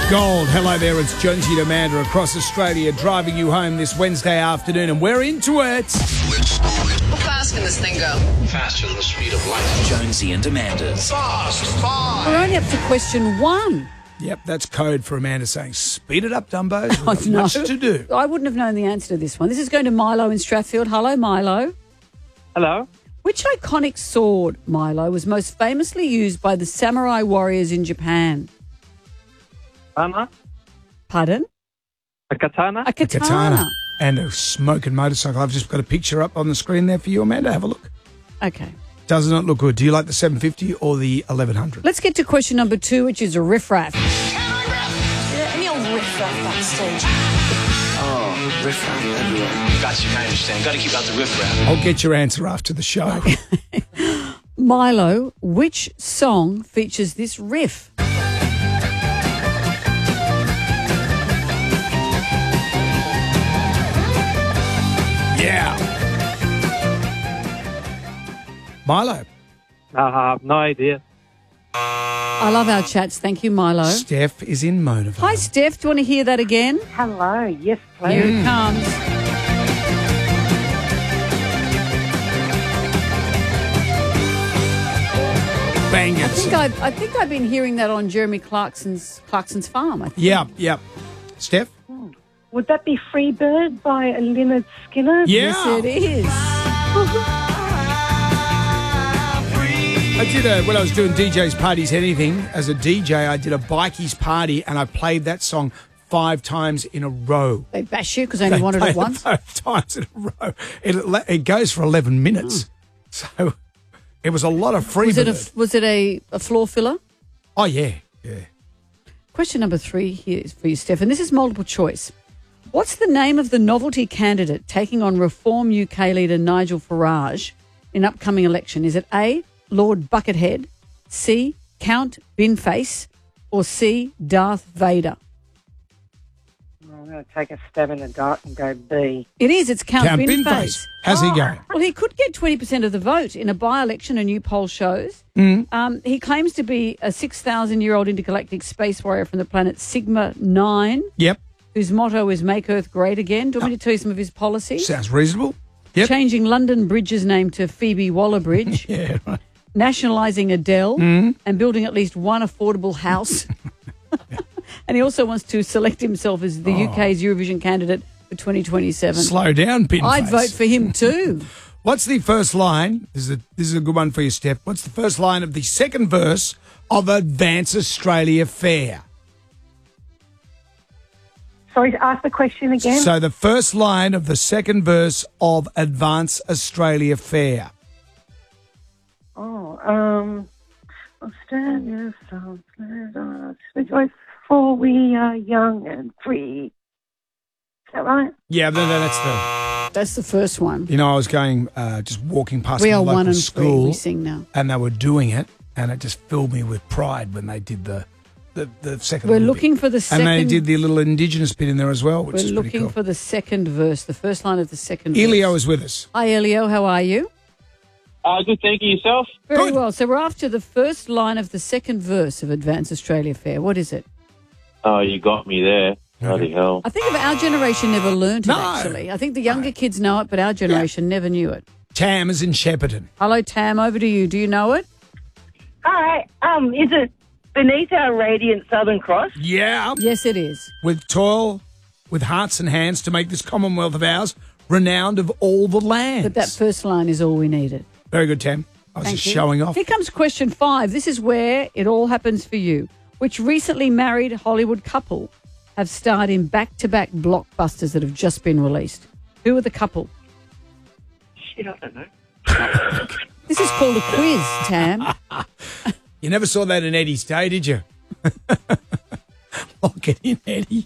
Gold. Hello there, it's Jonesy and Amanda across Australia driving you home this Wednesday afternoon, and we're into it. How fast can this thing go? Faster than the speed of light. Jonesy and Amanda's. We're only up to question 1. Yep, that's code for Amanda saying, speed it up, Dumbos. We've got No. much to do. I wouldn't have known the answer to this one. This is going to Milo in Strathfield. Hello, Milo. Hello. Which iconic sword, Milo, was most famously used by the samurai warriors in Japan? Pardon? A katana? A katana. And a smoking motorcycle. I've just got a picture up on the screen there for you, Amanda. Have a look. Okay. Does not look good. Do you like the 750 or the 1100? Let's get to question number 2, which is a riffraff. Any old riff-raff backstage. Oh, riffraff everywhere. Got you, I understand. Got to keep out the riffraff. I'll get your answer after the show. Milo, which song features this riff? Yeah. Milo. No idea. I love our chats. Thank you, Milo. Steph is in Monavale. Hi, Steph. Do you want to hear that again? Hello, yes, please. Here it comes. Bangers. I think I've been hearing that on Jeremy Clarkson's farm. I think. Yeah. Steph? Would that be Freebird by Lynyrd Skynyrd? Yeah. Yes, it is. I did when I was doing DJ's Parties Anything, as a DJ, I did a bikies party and I played that song 5 times in a row. They bash you because they only wanted it once. 5 times in a row. It goes for 11 minutes. So it was a lot of free. Was it a floor filler? Oh, yeah. Question number 3 here is for you, Steph, and this is multiple choice. What's the name of the novelty candidate taking on Reform UK leader Nigel Farage in upcoming election? Is it A, Lord Buckethead, C, Count Binface, or C, Darth Vader? I'm going to take a stab in the dark and go B. It is. It's Count Binface. How's he going? Well, he could get 20% of the vote in a by-election, a new poll shows. He claims to be a 6,000-year-old intergalactic space warrior from the planet Sigma 9, Yep. whose motto is Make Earth Great Again. Do you want me to tell you some of his policies? Sounds reasonable. Yep. Changing London Bridge's name to Phoebe Waller-Bridge. Yeah, right. Nationalising Adele and building at least one affordable house. And he also wants to select himself as the UK's Eurovision candidate for 2027. Slow down, Binface. I'd vote for him too. What's the first line? This is a good one for you, Steph. What's the first line of the second verse of Advance Australia Fair? Sorry, to ask the question again. So the first line of the second verse of Advance Australia Fair. Australia sounds let us rejoice, for we are young and free. Is that right? Yeah, that's That's the first one. the. I was going, just walking past We my are local 1 and 3. school, We sing now. and they were doing it, and it just filled me with pride when they did the second. We're little looking bit. for the second. And they did the little Indigenous bit in there as well, which We're is pretty looking cool. for the second verse, the first line of the second Elio verse. is with us. Hi, Elio. How are you? Good, thank you. Yourself? Very Good. well. So we're after the first line of the second verse of Advance Australia Fair. What is it? Oh, you got me there. Bloody hell. I think of our generation never learned it, No. actually. I think the younger kids know it, but our generation never knew it. Tam is in Shepparton. Hello, Tam. Over to you. Do you know it? Hi, is it beneath our radiant Southern Cross? Yeah. Yes, it is. With toil, with hearts and hands to make this Commonwealth of ours renowned of all the lands. But that first line is all we needed. Very good, Tam. I was Thank just you. showing off. Here comes question 5. This is where it all happens for you. Which recently married Hollywood couple have starred in back-to-back blockbusters that have just been released? Who are the couple? Shit, I don't know. This is called a quiz, Tam. You never saw that in Eddie's Day, did you? Lock it in, Eddie.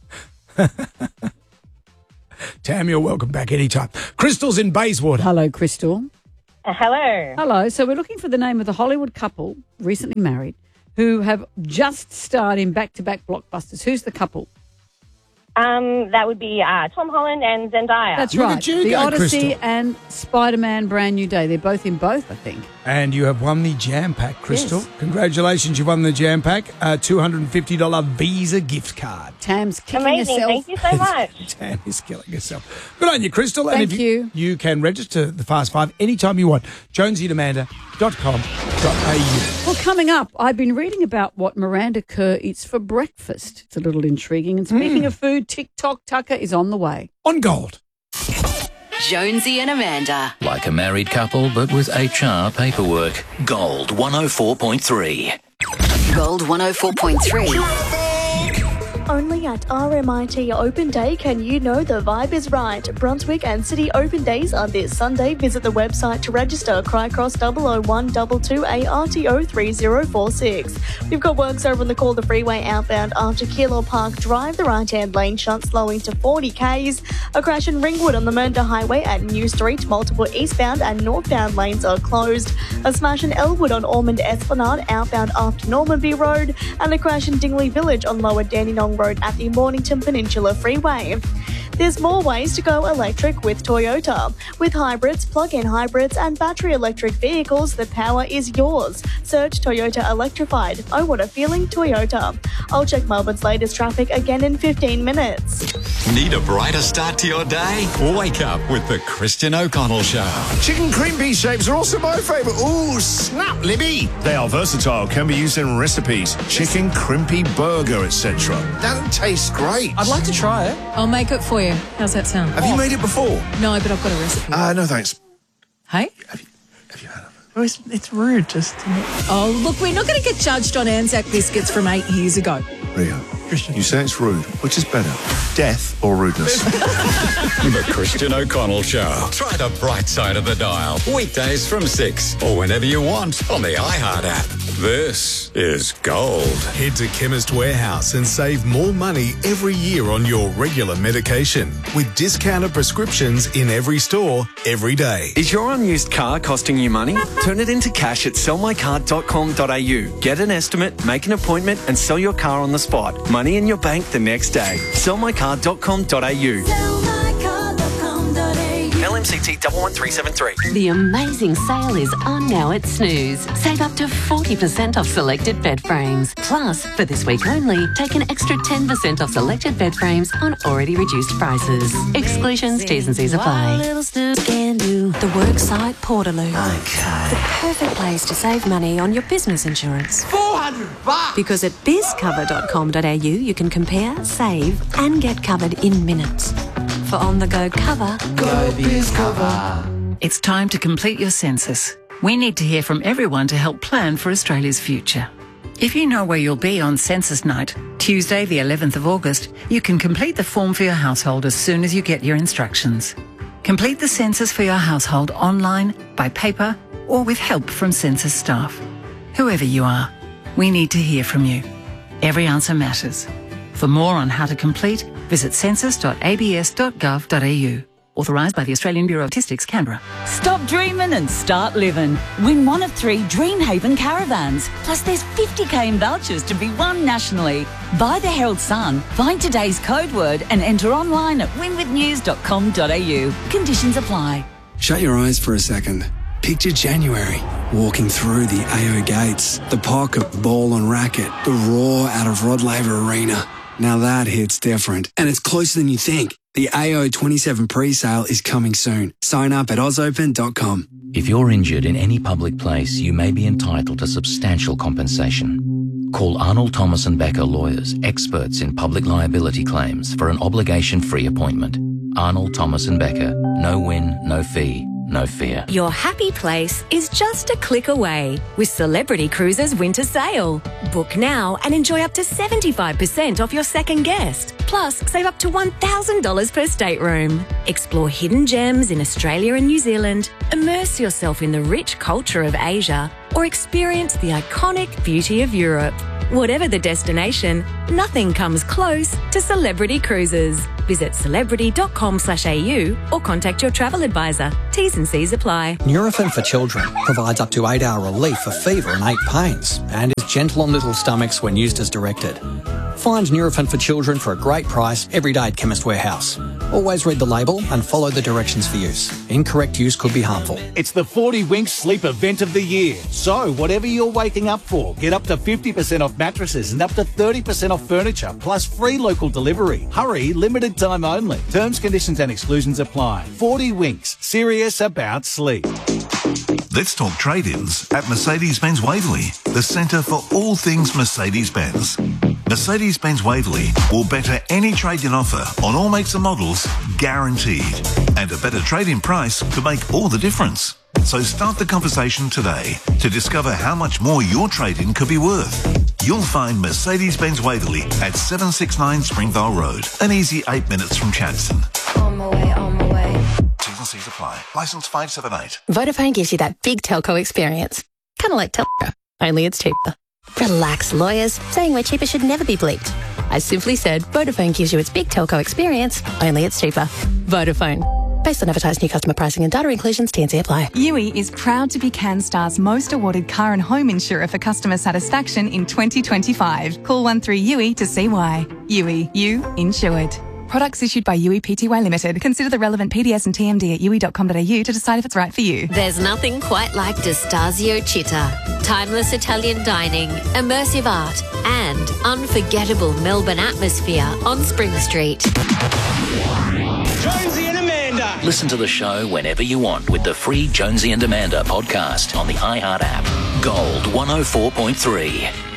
Tam, you're welcome back anytime. Crystal's in Bayswater. Hello, Crystal. Hello. Hello. So we're looking for the name of the Hollywood couple, recently married, who have just starred in back-to-back blockbusters. Who's the couple? That would be Tom Holland and Zendaya. That's Look right. at you The go, Odyssey Crystal. and Spider-Man Brand New Day. They're both in both, I think. And you have won the Jam Pack, Crystal. Yes. Congratulations, you've won the Jam Pack. A $250 Visa gift card. Tam's kicking Amazing. herself. Thank you so much. Tam is killing herself. Good on you, Crystal. And Thank if you. You can register the Fast Five anytime you want. JonesyandAmanda.com.au. Well, coming up, I've been reading about what Miranda Kerr eats for breakfast. It's a little intriguing. And speaking of food, TikTok Tucker is on the way. On Gold. Jonesy and Amanda. Like a married couple, but with HR paperwork. Gold 104.3. Gold 104.3. Only at RMIT Open Day can you know the vibe is right. Brunswick and City Open Days are this Sunday. Visit the website to register. Crycross 00122 ARTO 3046. We've got works over on the Calder Freeway outbound after Keilor Park Drive. The right-hand lane shut, slowing to 40 Ks. A crash in Ringwood on the Mernda Highway at New Street. Multiple eastbound and northbound lanes are closed. A smash in Elwood on Ormond Esplanade outbound after Normanby Road. And a crash in Dingley Village on Lower Dandenong Road at the Mornington Peninsula Freeway. There's more ways to go electric with Toyota. With hybrids, plug-in hybrids and battery electric vehicles, the power is yours. Search Toyota Electrified. Oh, what a feeling, Toyota. I'll check Melbourne's latest traffic again in 15 minutes. Need a brighter start to your day? Wake up with the Christian O'Connell Show. Chicken cream pea shapes are also my favourite. Ooh, snap, Libby. They are versatile, can be used in recipes. Chicken crimpy burger, etc. That tastes great. I'd like to try it. I'll make it for you. How's that sound? Have you made it before? No, but I've got a recipe. No, thanks. Hey? Have you had it? Oh, it's rude, just... Oh, look, we're not going to get judged on Anzac biscuits from 8 years ago. Rio, Christian. you say it's rude. Which is better, death or rudeness? The Christian O'Connell Show. Try the bright side of the dial. Weekdays from 6 or whenever you want on the iHeart app. This is Gold. Head to Chemist Warehouse and save more money every year on your regular medication with discounted prescriptions in every store, every day. Is your unused car costing you money? Turn it into cash at sellmycar.com.au. Get an estimate, make an appointment and sell your car on the spot. Money in your bank the next day. Sellmycar.com.au. LMCT 11373. The amazing sale is on now at Snooze. Save up to 40% off selected bed frames. Plus, for this week only, take an extra 10% off selected bed frames on already reduced prices. Exclusions, T's and C's apply. The worksite Portaloo. Okay. The perfect place to save money on your business insurance. $400! Because at bizcover.com.au you can compare, save and get covered in minutes. For on-the-go cover, Go BizCover. It's time to complete your census. We need to hear from everyone to help plan for Australia's future. If you know where you'll be on census night, Tuesday the 11th of August, you can complete the form for your household as soon as you get your instructions. Complete the census for your household online, by paper, or with help from census staff. Whoever you are, we need to hear from you. Every answer matters. For more on how to complete, visit census.abs.gov.au. Authorised by the Australian Bureau of Statistics, Canberra. Stop dreaming and start living. Win one of 3 Dreamhaven caravans. Plus there's 50k in vouchers to be won nationally. Buy the Herald Sun, find today's code word and enter online at winwithnews.com.au. Conditions apply. Shut your eyes for a second. Picture January, walking through the AO gates, the pocket ball and racket, the roar out of Rod Laver Arena. Now that hits different, and it's closer than you think. The AO 27 pre-sale is coming soon. Sign up at ozopen.com. If you're injured in any public place, you may be entitled to substantial compensation. Call Arnold Thomas & Becker Lawyers, experts in public liability claims, for an obligation-free appointment. Arnold Thomas & Becker. No win, no fee, no fear. Your happy place is just a click away with Celebrity Cruises Winter Sale. Book now and enjoy up to 75% off your second guest. Plus, save up to $1,000 per stateroom. Explore hidden gems in Australia and New Zealand, immerse yourself in the rich culture of Asia, or experience the iconic beauty of Europe. Whatever the destination, nothing comes close to Celebrity Cruises. Visit celebrity.com.au or contact your travel advisor. T's and C's apply. Nurofen for Children provides up to 8-hour relief for fever and ache pains and is gentle on little stomachs when used as directed. Find Nurofen for Children for a great price every day at Chemist Warehouse. Always read the label and follow the directions for use. Incorrect use could be harmful. It's the 40 Winks Sleep Event of the Year. So, whatever you're waking up for, get up to 50% off mattresses and up to 30% off furniture, plus free local delivery. Hurry, limited time only. Terms, conditions and exclusions apply. 40 Winks, serious about sleep. Let's talk trade-ins at Mercedes-Benz Waverley, the centre for all things Mercedes-Benz. Mercedes-Benz Waverley will better any trade-in offer on all makes and models, guaranteed. And a better trade-in price could make all the difference. So start the conversation today to discover how much more your trade-in could be worth. You'll find Mercedes-Benz Waverley at 769 Springvale Road, an easy 8 minutes from Chadstone. On my way, on my way. T's and C's apply. Licence 578. Vodafone gives you that big telco experience. Kind of like telco, only it's cheaper. Relax, lawyers. Saying we're cheaper should never be bleeped. I simply said Vodafone gives you its big telco experience, only it's cheaper. Vodafone. Based on advertised new customer pricing and data inclusions, T&C apply. Yui is proud to be CanStar's most awarded car and home insurer for customer satisfaction in 2025. Call 13-YUI to see why. Yui, you insured. Products issued by Yui Pty Limited. Consider the relevant PDS and TMD at yui.com.au to decide if it's right for you. There's nothing quite like D'Estasio Città. Timeless Italian dining, immersive art, and unforgettable Melbourne atmosphere on Spring Street. Jonesy and Amanda. Listen to the show whenever you want with the free Jonesy and Amanda podcast on the iHeart app. Gold 104.3.